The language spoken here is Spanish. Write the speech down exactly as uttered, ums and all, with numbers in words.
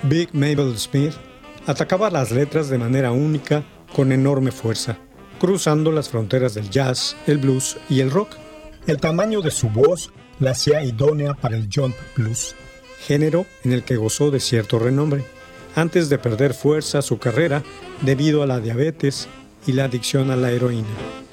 Big Mabel Smith atacaba las letras de manera única, con enorme fuerza, cruzando las fronteras del jazz, el blues y el rock. El tamaño de su voz la hacía idónea para el jump blues, género en el que gozó de cierto renombre, antes de perder fuerza su carrera debido a la diabetes y la adicción a la heroína.